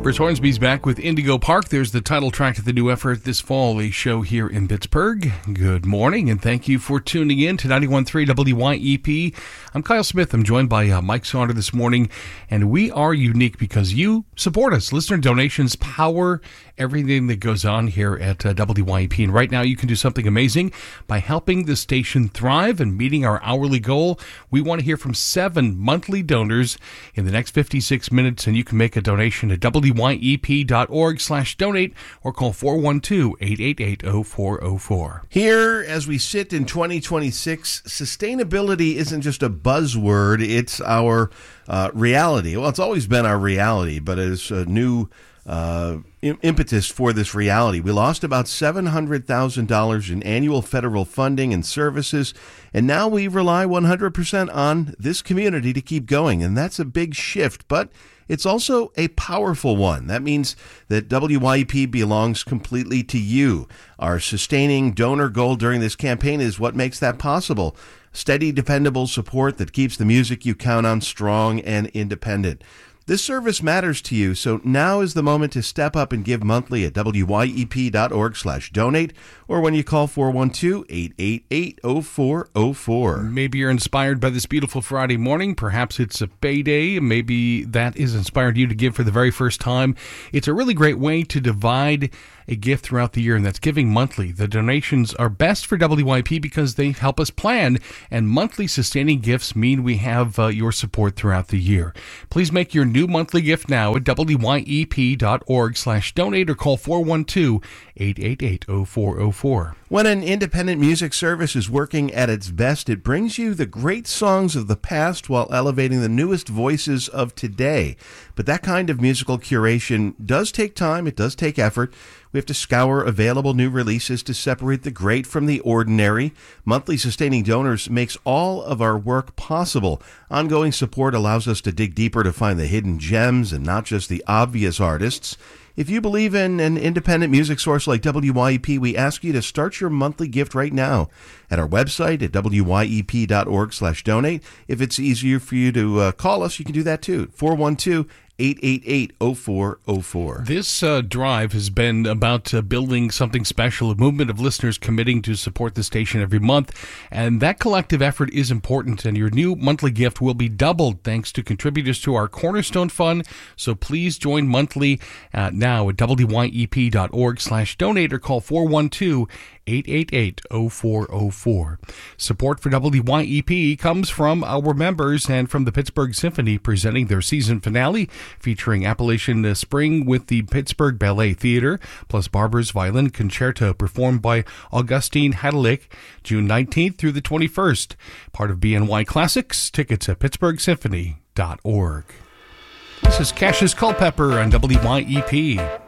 Chris Hornsby's back with Indigo Park. There's the title track of the new effort this fall, a show here in Pittsburgh. Good morning, and thank you for tuning in to 91.3 WYEP. I'm Kyle Smith. I'm joined by Mike Saunder this morning, and we are unique because you support us. Listener donations power everything that goes on here at WYEP. And right now, you can do something amazing by helping the station thrive and meeting our hourly goal. We want to hear from 7 monthly donors in the next 56 minutes, and you can make a donation at wyep.org/donate or call 412-888-0404. Here, as we sit in 2026, sustainability isn't just a buzzword, it's our reality. Well, it's always been our reality, but it's a new impetus for this reality. We lost about $700,000 in annual federal funding and services, and now we rely 100% on this community to keep going, and that's a big shift, but it's also a powerful one. That means that WYEP belongs completely to you. Our sustaining donor goal during this campaign is what makes that possible. Steady, dependable support that keeps the music you count on strong and independent. This service matters to you, so now is the moment to step up and give monthly at wyep.org/donate or when you call 412-888-0404. Maybe you're inspired by this beautiful Friday morning. Perhaps it's a payday. Maybe that has inspired you to give for the very first time. It's a really great way to divide a gift throughout the year, and that's giving monthly. The donations are best for WYEP because they help us plan, and monthly sustaining gifts mean we have your support throughout the year. Please make your new monthly gift now at wyep.org/donate or call 412-888-0404. When an independent music service is working at its best, it brings you the great songs of the past while elevating the newest voices of today. But that kind of musical curation does take time, it does take effort. We have to scour available new releases to separate the great from the ordinary. Monthly sustaining donors makes all of our work possible. Ongoing support allows us to dig deeper to find the hidden gems and not just the obvious artists. If you believe in an independent music source like WYEP, we ask you to start your monthly gift right now at our website at wyep.org/donate. If it's easier for you to call us, you can do that too. 412-888-0404. This drive has been about building something special, a movement of listeners committing to support the station every month, and that collective effort is important, and your new monthly gift will be doubled thanks to contributors to our Cornerstone Fund, so please join monthly now at wyep.org/donate or call 412-888-0404. Support for WYEP comes from our members and from the Pittsburgh Symphony presenting their season finale featuring Appalachian Spring with the Pittsburgh Ballet Theater, plus Barber's Violin Concerto performed by Augustine Hadalik, June 19th through the 21st. Part of BNY Classics. Tickets at pittsburghsymphony.org. This is Cassius Culpepper on WYEP.